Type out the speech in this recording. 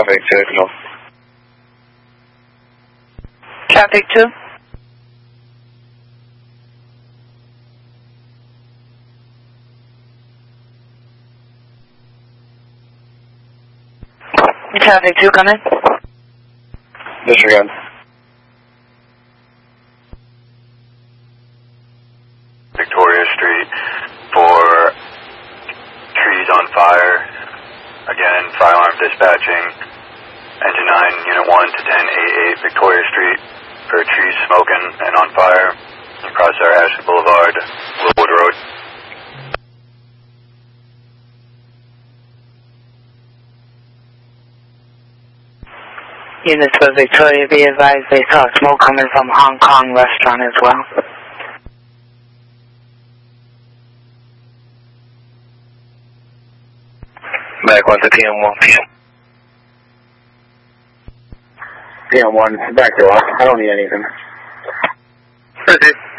Traffic 2, no. Traffic 2. Traffic 2, come in. Disregard. Victoria Street for trees on fire. Again, firearm dispatching. Engine 9, Unit 1 to 1088 Victoria Street for trees smoking and on fire across our Ashley Boulevard, Willwood Road. Units for Victoria, be advised they saw smoke coming from Hong Kong restaurant as well. Back 1 to PM1. PM1, back to us. I don't need anything. Proceed.